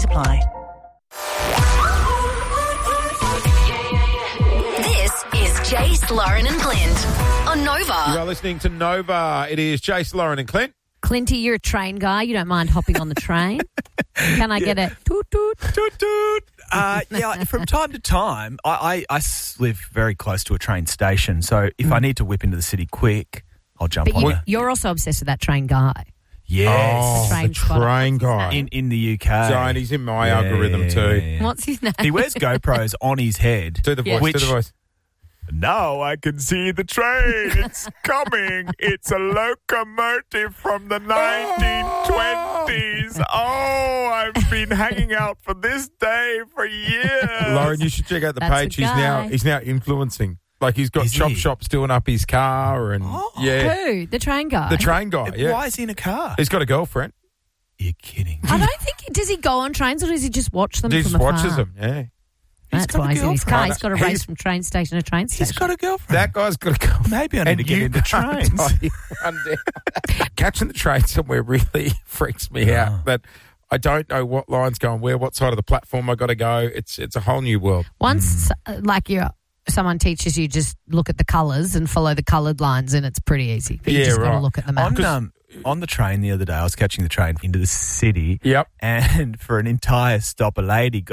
TNCs apply. This is Jace, Lauren and Clint on Nova. You are listening to Nova. It is Jace, Lauren and Clint. Clinty, you're a train guy. You don't mind hopping on the train. Can I get a toot toot? Toot toot. Yeah, from time to time, I live very close to a train station, so if I need to whip into the city quick, I'll jump But on it. you're also obsessed with that train guy. Yes. The train spotter. train guy. In the UK. Giant, he's in my algorithm too. Yeah. What's his name? He wears GoPros on his head. Do the voice, do the voice. Now I can see the train. It's coming. It's a locomotive from the 1920s. Oh, I've been hanging out for this day for years. Lauren, you should check out the That's page. a guy. He's now influencing. Like he's got Is he? shops doing up his car and yeah. Who? The train guy? The train guy, yeah. Why is he in a car? He's got a girlfriend. You're kidding. I don't think... Does he go on trains or does he just watch them He from just afar? watches them, yeah. That's got a why he's in his car. girlfriend. He's got to He's- race from train station to train station. He's got a girlfriend. That guy's got a girlfriend. Maybe I need to get into trains. Catching the train somewhere really freaks me out. That I don't know what line's going where, what side of the platform I got to go. It's a whole new world. Once, someone teaches you, just look at the colours and follow the coloured lines, and it's pretty easy. But you Yeah, just got to right. look at the map. On the train the other day, I was catching the train into the city. Yep. And for an entire stop, a lady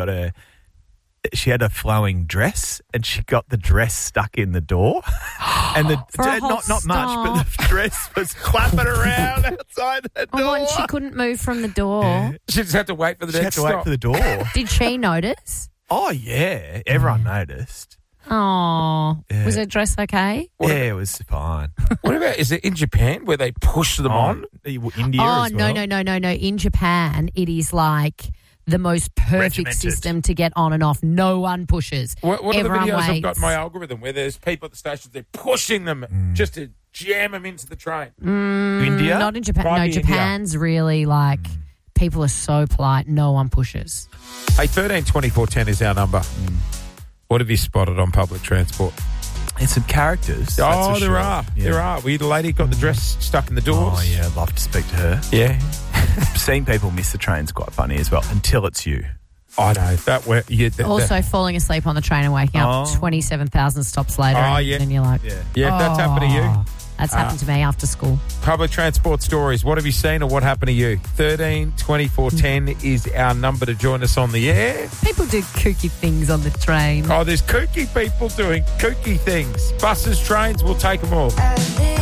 she had a flowing dress and she got the dress stuck in the door. And For a whole not much, but the dress was clapping around outside the door. Oh, and she couldn't move from the door. She just had to wait for the She had next to wait stop. for the door. Did she notice? Oh, yeah. Everyone noticed. Oh, Yeah. was her dress okay? Yeah, it was fine. What about, is it in Japan where they push them on? India Oh, as well. no. In Japan, it is like the most perfect Regimented. system to get on and off. No one pushes. What are the Everyone videos I've waits. got in my algorithm where there's people at the stations, they're pushing them just to jam them into the train? India? Not in Japan. Might No, be India. Japan's really like, people are so polite. No one pushes. Hey, 13 24 10 is our number. What have you spotted on public transport? There's some characters. Oh, that's for there sure. are. Yeah. There are. We the lady got the dress stuck in the doors. Oh, yeah, I'd love to speak to her. Yeah. Seeing people miss the train's quite funny as well, until it's you. I know. Also, falling asleep on the train and waking up Oh. 27,000 stops later. Oh, yeah. And you're like, Yeah, that's happened to you. That's happened to me after school. Public transport stories. What have you seen or what happened to you? 13 24 10 is our number to join us on the air. People do kooky things on the train. Oh, there's kooky people doing kooky things. Buses, trains, we'll take them all.